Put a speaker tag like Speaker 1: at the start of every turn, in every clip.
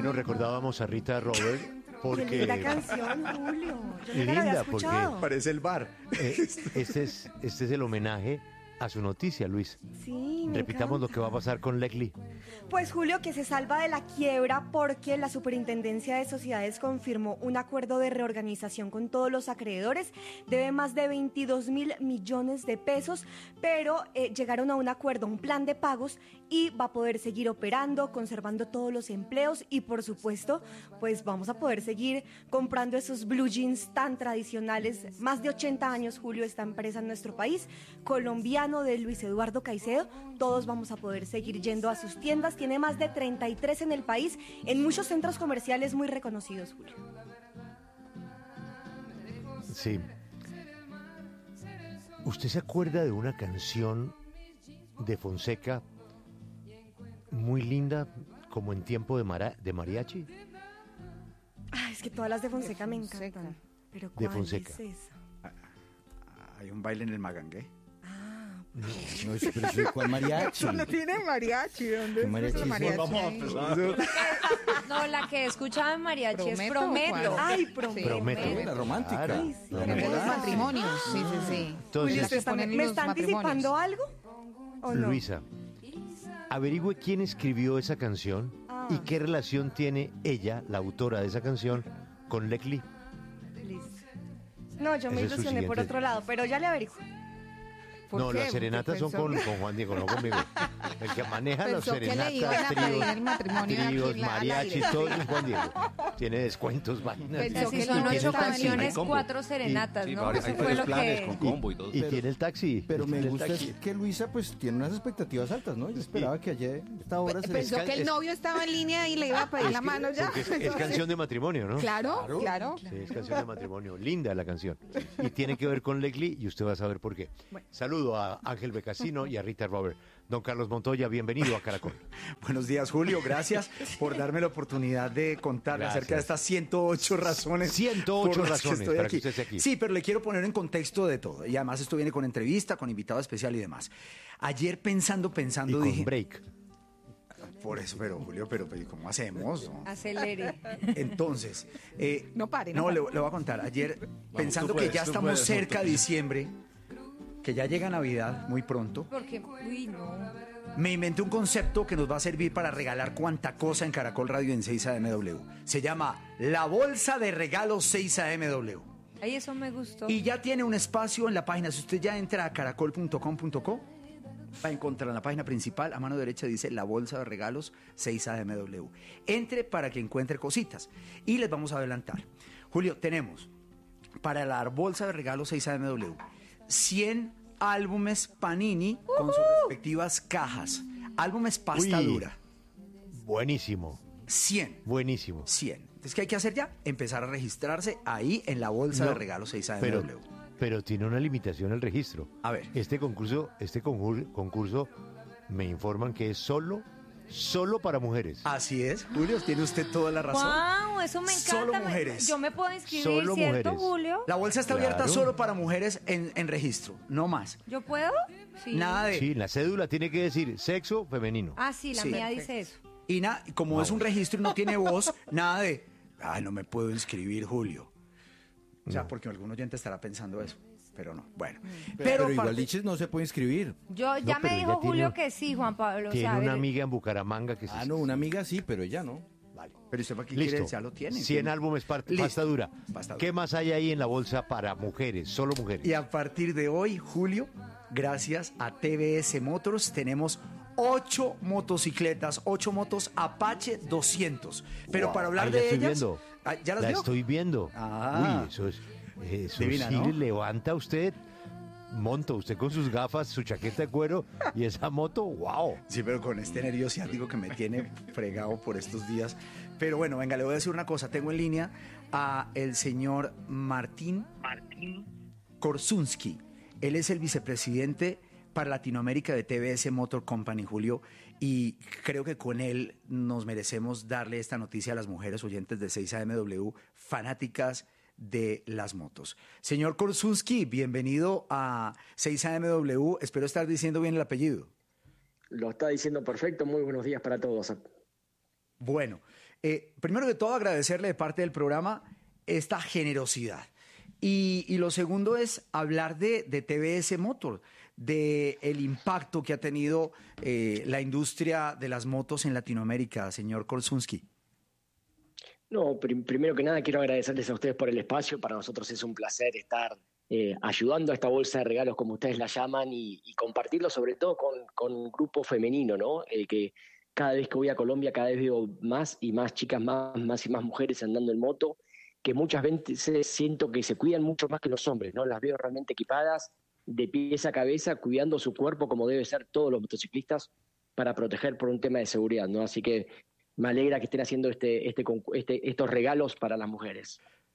Speaker 1: Bueno, recordábamos a Rita Robert porque...
Speaker 2: Qué linda canción, Julio. Yo nunca la había
Speaker 1: Linda, porque
Speaker 2: escuchado.
Speaker 3: Parece el bar.
Speaker 1: este es el homenaje a su noticia, Luis.
Speaker 2: Sí, me
Speaker 1: Repitamos lo que va a pasar con Leslie.
Speaker 2: Pues Julio, que se salva de la quiebra porque la Superintendencia de Sociedades confirmó un acuerdo de reorganización con todos los acreedores. Debe más de 22.000 millones de pesos, pero llegaron a un acuerdo, un plan de pagos, y va a poder seguir operando, conservando todos los empleos y, por supuesto, pues vamos a poder seguir comprando esos blue jeans tan tradicionales. Más de 80 años, Julio, esta empresa en nuestro país, colombiano, de Luis Eduardo Caicedo. Todos vamos a poder seguir yendo a sus tiendas. Tiene más de 33 en el país, en muchos centros comerciales muy reconocidos, Julio.
Speaker 1: Sí. ¿Usted se acuerda de una canción de Fonseca muy linda, como en tiempo de mariachi?
Speaker 2: Ay, es que todas las de Fonseca me encantan. Pero
Speaker 1: De
Speaker 2: ¿cuál
Speaker 1: Fonseca.
Speaker 2: es esa?
Speaker 3: Hay un baile en el Magangué.
Speaker 4: No, pero ¿sí? ¿Cuál mariachi?
Speaker 5: Eso no tiene mariachi. ¿Dónde
Speaker 4: ¿Qué
Speaker 5: es
Speaker 4: mariachi
Speaker 5: ese
Speaker 4: es?
Speaker 5: mariachi?
Speaker 6: No, la que escuchaba en mariachi es
Speaker 5: Prometo,
Speaker 6: Prometo.
Speaker 5: ¿cuál?
Speaker 2: Ay, Prometo.
Speaker 1: Prometo.
Speaker 4: La romántica.
Speaker 1: Claro.
Speaker 2: Ay, sí.
Speaker 4: La
Speaker 5: De los
Speaker 4: enamorada.
Speaker 5: matrimonios. Sí, sí, sí.
Speaker 1: Entonces,
Speaker 2: Julio,
Speaker 5: La que
Speaker 2: ¿me
Speaker 5: ponen
Speaker 2: me
Speaker 5: los
Speaker 2: está
Speaker 5: matrimonios.
Speaker 2: anticipando algo? ¿O no?
Speaker 1: Luisa, averigüe quién escribió esa canción y qué relación tiene ella, la autora de esa canción, con Leslie.
Speaker 2: Listo. No, yo me
Speaker 1: Ese es su
Speaker 2: ilusioné por
Speaker 1: siguiente.
Speaker 2: otro lado, pero ya le averiguo.
Speaker 5: ¿Por
Speaker 1: No,
Speaker 5: qué?
Speaker 1: las serenatas son
Speaker 5: Pensó-
Speaker 1: con Juan Diego, no conmigo. El que maneja las
Speaker 5: Pensó que le
Speaker 1: serenatas,
Speaker 5: iban a pedir el matrimonio aquí
Speaker 1: tríos,
Speaker 5: al aire.
Speaker 1: mariachis, todo es Juan Diego. Tiene descuentos, vainas.
Speaker 5: Pensó
Speaker 6: Si
Speaker 5: que
Speaker 6: son
Speaker 5: no
Speaker 6: 8
Speaker 5: estaba en
Speaker 6: canciones,
Speaker 5: línea.
Speaker 6: 4 serenatas,
Speaker 7: Sí,
Speaker 6: ¿no?
Speaker 7: hay
Speaker 6: Eso fue
Speaker 7: varios
Speaker 6: lo
Speaker 7: planes
Speaker 6: que...
Speaker 7: con combo y todo.
Speaker 1: Y tiene el taxi.
Speaker 4: Pero me
Speaker 1: tiene el
Speaker 4: gusta
Speaker 1: taxi.
Speaker 4: es que Luisa pues tiene unas expectativas altas, ¿no? Yo esperaba que ayer a esta hora se
Speaker 5: Pensó que el novio estaba en línea y le iba a pedir la mano ya.
Speaker 1: Porque es canción de matrimonio, ¿no?
Speaker 5: Claro, claro.
Speaker 1: Sí, es canción de matrimonio. Linda la canción. Y tiene que ver con Leslie y usted va a saber por qué. Saludo a Ángel Becasino y a Rita Robert. Don Carlos Montoya, bienvenido a Caracol.
Speaker 3: Buenos días, Julio. Gracias por darme la oportunidad de contarle
Speaker 1: Gracias.
Speaker 3: acerca de estas 108 razones.
Speaker 1: 108
Speaker 3: por las que
Speaker 1: razones
Speaker 3: estoy
Speaker 1: para que usted esté aquí.
Speaker 3: Sí, pero le quiero poner en contexto de todo. Y además esto viene con entrevista, con invitado especial y demás. Ayer pensando,
Speaker 1: Y con
Speaker 3: dije...
Speaker 1: break.
Speaker 3: Por eso, pero Julio, pero ¿cómo hacemos? ¿No?
Speaker 6: Acelere.
Speaker 3: Entonces,
Speaker 5: No pare,
Speaker 3: no,
Speaker 5: no
Speaker 3: le
Speaker 5: pare.
Speaker 3: voy a contar. Ayer, pensando
Speaker 7: tú puedes,
Speaker 3: que ya
Speaker 7: tú
Speaker 3: estamos
Speaker 7: puedes,
Speaker 3: cerca
Speaker 7: tú
Speaker 3: de diciembre, que ya llega Navidad muy pronto,
Speaker 6: Porque, uy, no.
Speaker 3: me inventé un concepto que nos va a servir para regalar cuanta cosa en Caracol Radio en 6AMW. Se llama La Bolsa de Regalos 6AMW.
Speaker 6: Ay, eso me gustó.
Speaker 3: Y ya tiene un espacio en la página. Si usted ya entra a caracol.com.co, va a encontrar en la página principal, a mano derecha dice La Bolsa de Regalos 6AMW. Entre para que encuentre cositas. Y les vamos a adelantar. Julio, tenemos para la Bolsa de Regalos 6AMW 100 álbumes Panini con sus respectivas cajas. Álbumes pasta
Speaker 1: Uy.
Speaker 3: dura.
Speaker 1: Buenísimo,
Speaker 3: 100.
Speaker 1: buenísimo.
Speaker 3: 100. Entonces, ¿qué hay que hacer ya? Empezar a registrarse ahí en la Bolsa de
Speaker 1: No,
Speaker 3: Regalos 6AMW.
Speaker 1: pero tiene una limitación el registro.
Speaker 3: A ver.
Speaker 1: Este concurso me informan que es solo para mujeres.
Speaker 3: Así es, Julio, tiene usted toda la razón.
Speaker 6: ¡Wow! Eso me encanta.
Speaker 3: Solo mujeres.
Speaker 6: Yo me puedo inscribir,
Speaker 1: Solo
Speaker 6: ¿cierto,
Speaker 1: mujeres.
Speaker 6: Julio?
Speaker 3: La bolsa está
Speaker 1: Claro.
Speaker 3: abierta solo para mujeres en registro, no más.
Speaker 6: ¿Yo puedo? Sí.
Speaker 3: Nada de...
Speaker 1: Sí, la cédula tiene que decir sexo femenino.
Speaker 6: Ah, sí, la
Speaker 3: Sí.
Speaker 6: mía dice eso.
Speaker 3: Y como es un registro y no tiene voz, nada de... Ay, no me puedo inscribir, Julio. O sea, porque algún oyente estará pensando eso, pero no. Bueno,
Speaker 4: Pero igual
Speaker 3: parte-
Speaker 4: Liches no se puede inscribir.
Speaker 6: Yo ya
Speaker 1: pero
Speaker 6: me dijo
Speaker 1: ella tiene
Speaker 6: Julio
Speaker 1: un-
Speaker 6: que sí, Juan Pablo. o
Speaker 1: Tiene
Speaker 6: sea, a
Speaker 1: una
Speaker 6: ver,
Speaker 1: amiga en Bucaramanga que se...
Speaker 4: Ah, no, una amiga sí, pero ella no.
Speaker 1: Vale.
Speaker 3: Pero usted para qué
Speaker 1: Listo.
Speaker 3: quiere, ya lo tiene.
Speaker 1: 100 álbumes
Speaker 3: Listo.
Speaker 1: pasta dura.
Speaker 3: Pasta dura.
Speaker 1: ¿Qué más hay ahí en la bolsa para mujeres? Solo mujeres.
Speaker 3: Y a partir de hoy, Julio, gracias a TBS Motors, tenemos 8 motocicletas, 8 motos Apache 200. Pero
Speaker 1: Wow,
Speaker 3: para hablar
Speaker 1: ahí la
Speaker 3: de
Speaker 1: estoy
Speaker 3: ellas...
Speaker 1: viendo.
Speaker 3: Ah, ¿ya las
Speaker 1: La
Speaker 3: vio?
Speaker 1: estoy viendo.
Speaker 3: Ah.
Speaker 1: Uy, eso
Speaker 3: Divina,
Speaker 1: sí
Speaker 3: ¿no?
Speaker 1: le levanta a usted. Monta usted con sus gafas, su chaqueta de cuero y esa moto, wow.
Speaker 3: Sí, pero con este nervio ciático que me tiene fregado por estos días. Pero bueno, venga, le voy a decir una cosa. Tengo en línea a el señor Martín Korsunski. Él es el vicepresidente para Latinoamérica de TBS Motor Company, Julio, y creo que con él nos merecemos darle esta noticia a las mujeres oyentes de 6AMW, fanáticas de las motos. Señor Korsunski, bienvenido a 6AMW. Espero estar diciendo bien el apellido.
Speaker 8: Lo está diciendo perfecto. Muy buenos días para todos.
Speaker 3: Bueno, primero de todo agradecerle de parte del programa esta generosidad. Y lo segundo es hablar de TVS Motor, de el impacto que ha tenido la industria de las motos en Latinoamérica, señor Korsunski.
Speaker 7: No, primero que nada quiero agradecerles a ustedes por el espacio. Para nosotros es un placer estar ayudando a esta bolsa de regalos, como ustedes la llaman, y compartirlo sobre todo con un grupo femenino, ¿no? Que cada vez que voy a Colombia, cada vez veo más y más chicas, más y más mujeres andando en moto, que muchas veces siento que se cuidan mucho más que los hombres, ¿no? Las veo realmente equipadas, de pies a cabeza, cuidando su cuerpo como debe ser todos los motociclistas para proteger por un tema de seguridad, ¿no? Así que me alegra que estén haciendo estos regalos para las mujeres.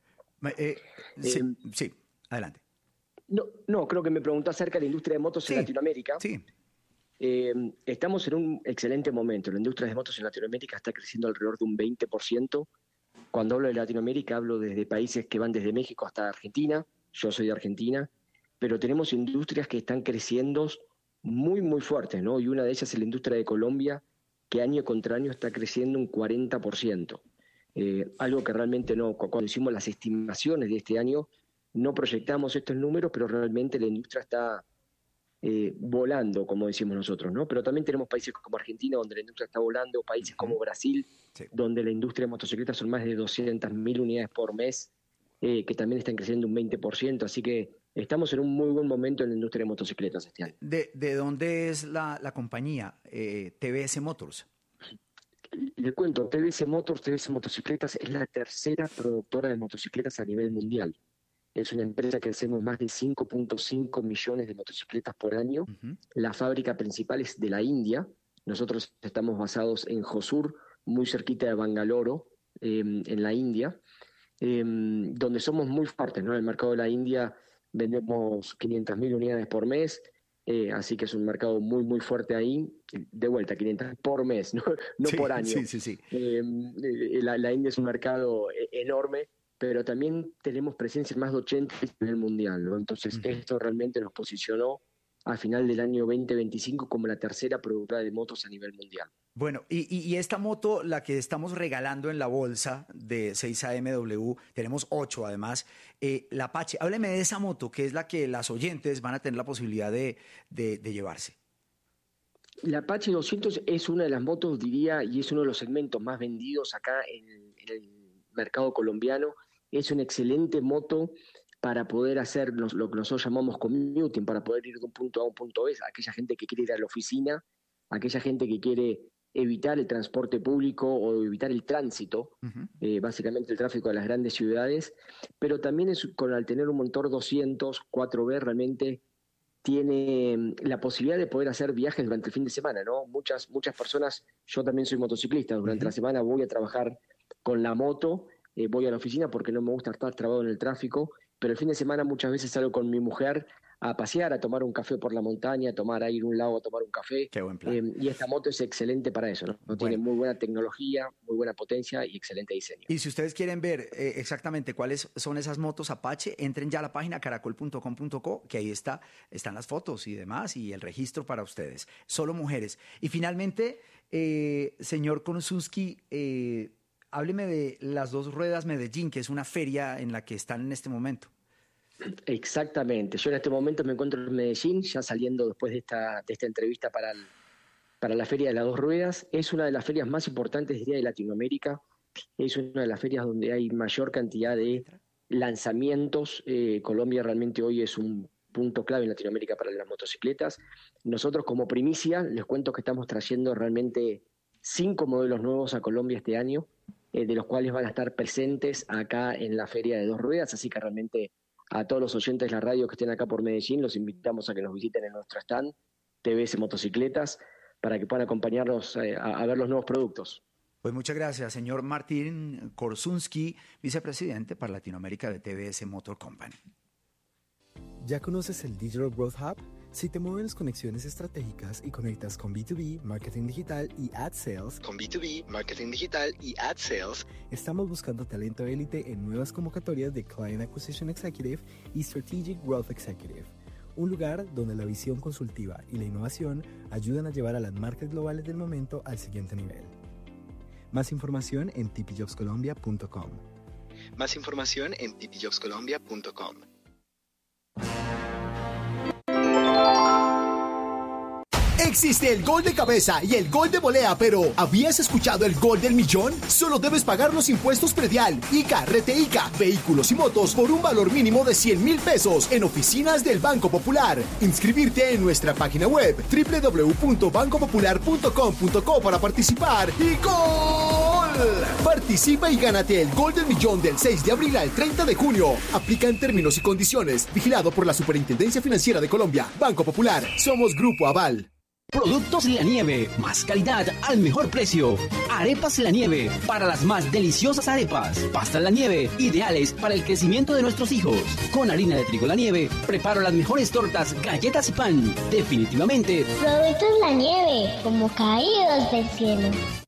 Speaker 3: Sí, adelante.
Speaker 7: No, creo que me preguntó acerca de la industria de motos en Latinoamérica.
Speaker 3: Sí.
Speaker 7: Estamos en un excelente momento. La industria de motos en Latinoamérica está creciendo alrededor de un 20%. Cuando hablo de Latinoamérica, hablo desde países que van desde México hasta Argentina. Yo soy de Argentina. Pero tenemos industrias que están creciendo muy, muy fuertes, ¿no? Y una de ellas es la industria de Colombia, que año contra año está creciendo un 40%. Algo que realmente cuando hicimos las estimaciones de este año, no proyectamos estos números, pero realmente la industria está volando, como decimos nosotros, ¿no? Pero también tenemos países como Argentina, donde la industria está volando, países como Brasil, donde la industria de motocicletas son más de 200.000 unidades por mes, que también están creciendo un 20%, así que estamos en un muy buen momento en la industria de motocicletas este año.
Speaker 3: ¿De dónde es la compañía TVS Motors?
Speaker 7: Le cuento, TVS Motors, TVS Motocicletas es la tercera productora de motocicletas a nivel mundial. Es una empresa que hacemos más de 5.5 millones de motocicletas por año. Uh-huh. La fábrica principal es de la India. Nosotros estamos basados en Hosur, muy cerquita de Bangalore, en la India, donde somos muy fuertes, ¿no? En el mercado de la India vendemos 500.000 unidades por mes, así que es un mercado muy, muy fuerte ahí. De vuelta, 500 por mes, no por año.
Speaker 3: Sí.
Speaker 7: La India es un mercado enorme, pero también tenemos presencia en más de 80 países a nivel mundial, ¿no? Entonces, esto realmente nos posicionó a final del año 2025 como la tercera productora de motos a nivel mundial.
Speaker 3: Bueno, y esta moto, la que estamos regalando en la bolsa de 6AMW, tenemos 8 además, la Apache. Hábleme de esa moto, que es la que las oyentes van a tener la posibilidad de llevarse.
Speaker 7: La Apache 200 es una de las motos, diría, y es uno de los segmentos más vendidos acá en el mercado colombiano. Es una excelente moto para poder hacer lo que nosotros llamamos commuting, para poder ir de un punto A a un punto B, aquella gente que quiere ir a la oficina, aquella gente que quiere evitar el transporte público o evitar el tránsito, básicamente el tráfico de las grandes ciudades, pero también al tener un motor 200 4B realmente tiene la posibilidad de poder hacer viajes durante el fin de semana, ¿no? Muchas personas, yo también soy motociclista, durante la semana voy a trabajar con la moto, voy a la oficina porque no me gusta estar trabado en el tráfico, pero el fin de semana muchas veces salgo con mi mujer a pasear, a tomar un café por la montaña, a ir a un lago a tomar un café.
Speaker 3: Qué buen plan.
Speaker 7: Y esta moto es excelente para eso, ¿no? Bueno. Tiene muy buena tecnología, muy buena potencia y excelente diseño.
Speaker 3: Y si ustedes quieren ver exactamente cuáles son esas motos Apache, entren ya a la página caracol.com.co, que ahí están las fotos y demás, y el registro para ustedes. Solo mujeres. Y finalmente, señor Korsunski, hábleme de las Dos Ruedas Medellín, que es una feria en la que están en este momento.
Speaker 7: Exactamente. Yo en este momento me encuentro en Medellín, ya saliendo después de esta entrevista para la Feria de las Dos Ruedas. Es una de las ferias más importantes, diría, de Latinoamérica. Es una de las ferias donde hay mayor cantidad de lanzamientos. Colombia realmente hoy es un punto clave en Latinoamérica para las motocicletas. Nosotros como primicia les cuento que estamos trayendo realmente 5 modelos nuevos a Colombia este año, de los cuales van a estar presentes acá en la Feria de Dos Ruedas, así que realmente a todos los oyentes de la radio que estén acá por Medellín, los invitamos a que nos visiten en nuestro stand, TVS Motocicletas, para que puedan acompañarnos a ver los nuevos productos.
Speaker 3: Pues muchas gracias, señor Martín Korsunski, vicepresidente para Latinoamérica de TVS Motor Company.
Speaker 8: ¿Ya conoces el Digital Growth Hub? Si te mueven las conexiones estratégicas y conectas con B2B, marketing digital y ad sales, estamos buscando talento élite en nuevas convocatorias de Client Acquisition Executive y Strategic Growth Executive, un lugar donde la visión consultiva y la innovación ayudan a llevar a las marcas globales del momento al siguiente nivel. Más información en tpjobscolombia.com.
Speaker 9: Más información en tpjobscolombia.com.
Speaker 10: Existe el gol de cabeza y el gol de volea, pero ¿habías escuchado el gol del millón? Solo debes pagar los impuestos predial, ICA, RETE-ICA, vehículos y motos por un valor mínimo de 100.000 pesos en oficinas del Banco Popular. Inscribirte en nuestra página web www.bancopopular.com.co para participar y ¡gol! Participa y gánate el gol del millón del 6 de abril al 30 de junio. Aplica en términos y condiciones. Vigilado por la Superintendencia Financiera de Colombia. Banco Popular. Somos Grupo Aval.
Speaker 11: Productos La Nieve, más calidad al mejor precio. Arepas La Nieve, para las más deliciosas arepas. Pastas La Nieve, ideales para el crecimiento de nuestros hijos. Con harina de trigo La Nieve, preparo las mejores tortas, galletas y pan. Definitivamente,
Speaker 12: Productos La Nieve, como caídos del cielo.